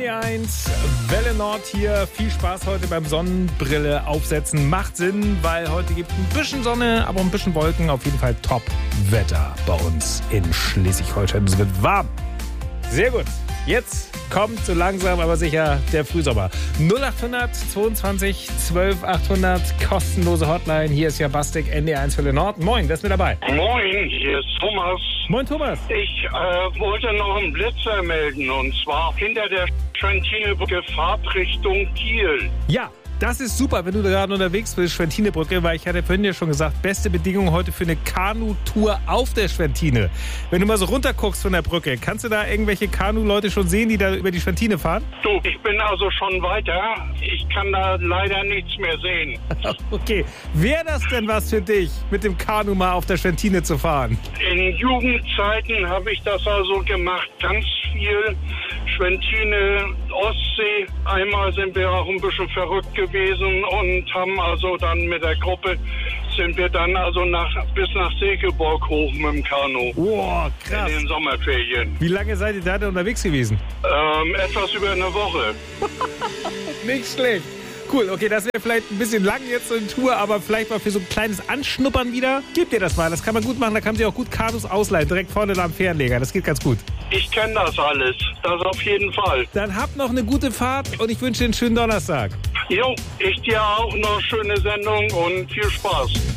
NDR1, Welle Nord hier. Viel Spaß heute beim Sonnenbrille aufsetzen. Macht Sinn, weil heute gibt es ein bisschen Sonne, aber ein bisschen Wolken. Auf jeden Fall Top-Wetter bei uns in Schleswig-Holstein. Es wird warm. Sehr gut. Jetzt kommt so langsam, aber sicher der Frühsommer. 0800 22 12 800, kostenlose Hotline. Hier ist ja Bastik, NDR1 Welle Nord. Moin, wer ist mit dabei? Moin, hier ist Thomas. Moin, Thomas. Ich wollte noch einen Blitzer melden, und zwar hinter der Schwentinebrücke Fahrtrichtung Kiel. Ja, das ist super, wenn du gerade unterwegs bist, Schwentinebrücke, weil ich hatte vorhin ja schon gesagt, beste Bedingungen heute für eine Kanutour auf der Schwentine. Wenn du mal so runterguckst von der Brücke, kannst du da irgendwelche Kanu-Leute schon sehen, die da über die Schwentine fahren? Du, ich bin also schon weiter. Ich kann da leider nichts mehr sehen. Okay, wäre das denn was für dich, mit dem Kanu mal auf der Schwentine zu fahren? In Jugendzeiten habe ich das also gemacht, ganz viel. Schwentine, Ostsee. Einmal sind wir auch ein bisschen verrückt gewesen und haben also dann mit der Gruppe sind wir dann also bis nach Segeborg hoch mit dem Kanu. Boah, krass. In den Sommerferien. Wie lange seid ihr da denn unterwegs gewesen? Etwas über eine Woche. Nicht schlecht. Cool, okay, das wäre vielleicht ein bisschen lang jetzt so eine Tour, aber vielleicht mal für so ein kleines Anschnuppern wieder. Gib dir das mal, das kann man gut machen, da kann man sich auch gut Kanus ausleihen, direkt vorne da am Fährenleger, das geht ganz gut. Ich kenne das alles, das auf jeden Fall. Dann habt noch eine gute Fahrt und ich wünsche dir einen schönen Donnerstag. Jo, ich dir auch noch schöne Sendung und viel Spaß.